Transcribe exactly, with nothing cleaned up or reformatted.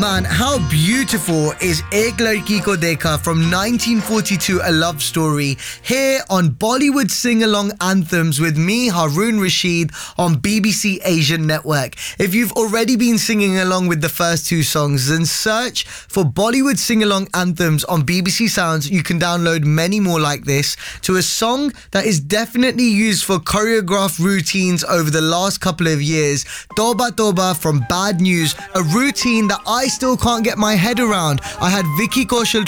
Man, how beautiful is Ek Ladki Ko Dekha from nineteen forty-two, A Love Story, here on Bollywood Sing-Along Anthems with me, Haroon Rashid, on B B C Asian Network. If you've already been singing along with the first two songs, then search for Bollywood Sing-Along Anthems on B B C Sounds. You can download many more like this to a song that is definitely used for choreographed routines over the last couple of years. Toba Toba from Bad News, a routine that I still can't get my head around. I had Vicky Kaushal